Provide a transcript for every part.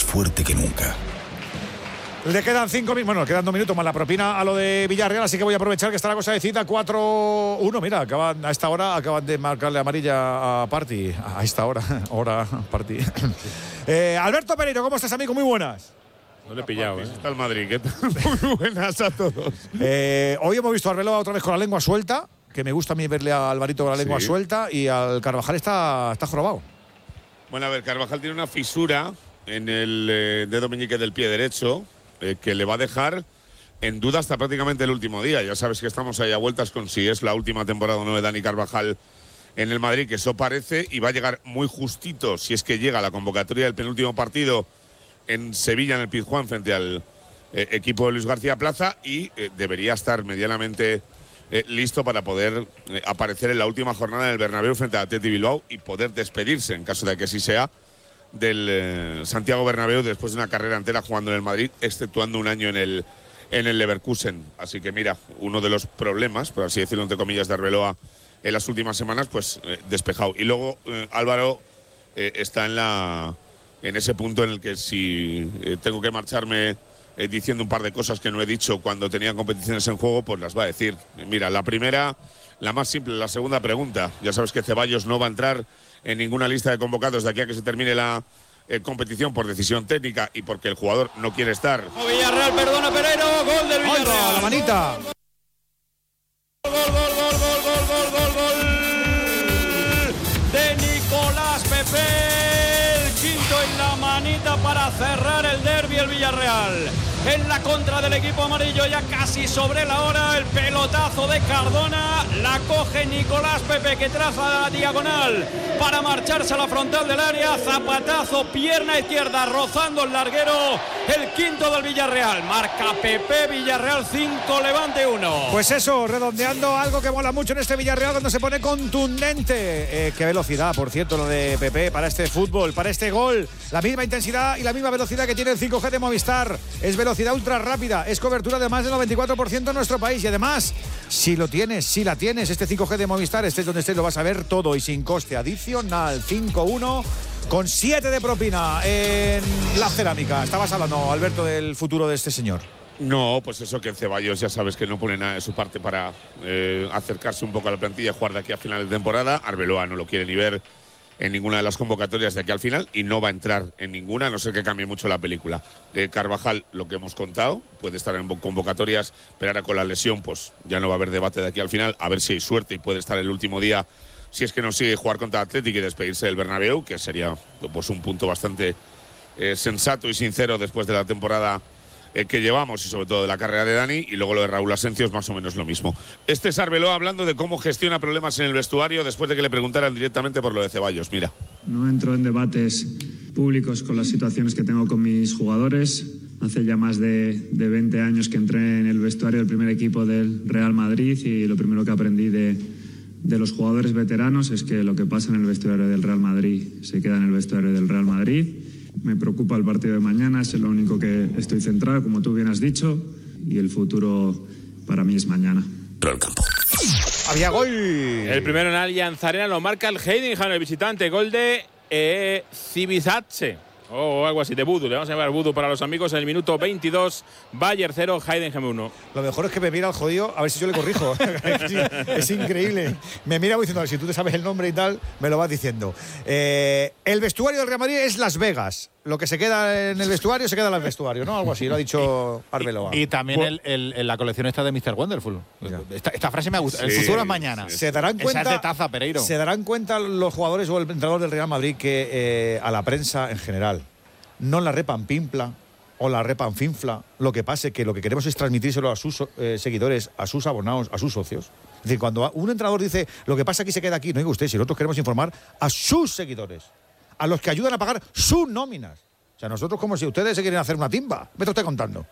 fuerte que nunca. Le quedan 5 minutos, bueno, quedan 2 minutos más la propina a lo de Villarreal, así que voy a aprovechar que está la cosa de cita. 4-1, mira, a esta hora acaban de marcarle amarilla a Party, a esta hora Party. Alberto Pereiro, ¿cómo estás, amigo? Muy buenas. No le he pillado, Está el Madrid, ¿qué tal? Muy buenas a todos. Hoy hemos visto a Arbeloa otra vez con la lengua suelta, que me gusta a mí verle a Alvarito con la lengua suelta, y al Carvajal está jorobado. Bueno, a ver, Carvajal tiene una fisura en el dedo meñique del pie derecho, que le va a dejar en duda hasta prácticamente el último día. Ya sabes que estamos ahí a vueltas con si es la última temporada o no de Dani Carvajal en el Madrid, que eso parece, y va a llegar muy justito, si es que llega a la convocatoria del penúltimo partido en Sevilla, en el Pizjuán, frente al equipo de Luis García Plaza, y debería estar medianamente listo para poder aparecer en la última jornada del Bernabéu frente a Athletic Bilbao y poder despedirse, en caso de que así sea, del Santiago Bernabéu después de una carrera entera jugando en el Madrid, exceptuando un año en el Leverkusen. Así que mira, uno de los problemas, por así decirlo entre comillas, de Arbeloa en las últimas semanas, pues despejado. Y luego Álvaro está en ese punto en el que si tengo que marcharme diciendo un par de cosas que no he dicho cuando tenía competiciones en juego, pues las va a decir. Mira, la primera, la más simple, la segunda pregunta. Ya sabes que Ceballos no va a entrar en ninguna lista de convocados de aquí a que se termine la competición por decisión técnica y porque el jugador no quiere estar. Villarreal, perdona Pereiro, gol del Villarreal. La manita. Gol de Nicolás Pepe, el quinto en la manita para cerrar el derbi el Villarreal. En la contra del equipo amarillo, ya casi sobre la hora, el pelotazo de Cardona, la coge Nicolás Pepe, que traza la diagonal para marcharse a la frontal del área, zapatazo, pierna izquierda, rozando el larguero, el quinto del Villarreal. Marca Pepe, Villarreal 5, Levante 1. Pues eso, redondeando algo que mola mucho en este Villarreal cuando se pone contundente. Qué velocidad, por cierto, lo de Pepe para este fútbol, para este gol. La misma intensidad y la misma velocidad que tiene el 5G de Movistar. Es velocidad ultra rápida, es cobertura de más del 94% en nuestro país. Y además, si la tienes, este 5G de Movistar, estés donde estés, lo vas a ver todo y sin coste adicional. 5-1 con 7 de propina en la cerámica. Estabas hablando, Alberto, del futuro de este señor. No, pues eso, que Ceballos ya sabes que no pone nada de su parte para acercarse un poco a la plantilla y jugar de aquí a final de temporada. Arbeloa no lo quiere ni ver en ninguna de las convocatorias de aquí al final y no va a entrar en ninguna, a no ser que cambie mucho la película. Carvajal, lo que hemos contado, puede estar en convocatorias, pero ahora con la lesión pues ya no va a haber debate de aquí al final, a ver si hay suerte y puede estar el último día, si es que no sigue jugar contra Athletic y despedirse del Bernabéu, que sería pues un punto bastante sensato y sincero después de la temporada que llevamos y sobre todo de la carrera de Dani. Y luego lo de Raúl Asensio es más o menos lo mismo. Este es Arbeloa hablando de cómo gestiona problemas en el vestuario después de que le preguntaran directamente por lo de Ceballos. Mira. No entro en debates públicos con las situaciones que tengo con mis jugadores. Hace ya más de 20 años que entré en el vestuario del primer equipo del Real Madrid y lo primero que aprendí de los jugadores veteranos es que lo que pasa en el vestuario del Real Madrid se queda en el vestuario del Real Madrid. Me preocupa el partido de mañana, es lo único que estoy centrado, como tú bien has dicho, y el futuro para mí es mañana. Pero el campo. Había gol. El primero en Allianz Arena lo marca el Heidenheim, el visitante. Gol de Cibizache. O algo así, de Budu. Le vamos a llamar Budu para los amigos en el minuto 22. Bayern 0, Heidenheim 1. Lo mejor es que me mira el jodido, a ver si yo le corrijo. Es increíble. Me mira diciendo, si tú te sabes el nombre y tal, me lo vas diciendo. El vestuario del Real Madrid es Las Vegas. Lo que se queda en el vestuario se queda en el vestuario, ¿no? Algo así, lo ha dicho Arbeloa. Y también la colección esta de Mr. Wonderful. Esta frase me ha gustado. El futuro es mañana. Sí. Se darán cuenta. Esa es de taza, Pereiro. Se darán cuenta los jugadores o el entrenador del Real Madrid que a la prensa en general no la repan pimpla o la repan finfla. Lo que pasa es que lo que queremos es transmitírselo a sus seguidores, a sus abonados, a sus socios. Es decir, cuando un entrenador dice lo que pasa aquí se queda aquí, no diga usted, si nosotros queremos informar a sus seguidores, a los que ayudan a pagar sus nóminas. O sea, nosotros como si ustedes se quieren hacer una timba. Me está usted contando.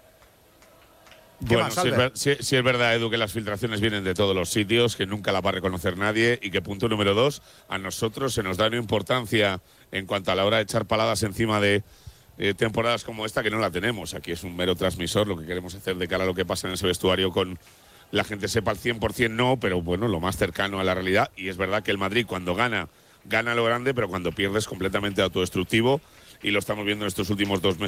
Bueno, si es verdad, Edu, que las filtraciones vienen de todos los sitios, que nunca la va a reconocer nadie y que, punto número 2, a nosotros se nos da una importancia en cuanto a la hora de echar paladas encima de temporadas como esta, que no la tenemos. Aquí es un mero transmisor, lo que queremos hacer de cara a lo que pasa en ese vestuario con la gente sepa al 100% no, pero bueno, lo más cercano a la realidad. Y es verdad que el Madrid cuando gana lo grande, pero cuando pierde es completamente autodestructivo y lo estamos viendo en estos últimos 2 meses.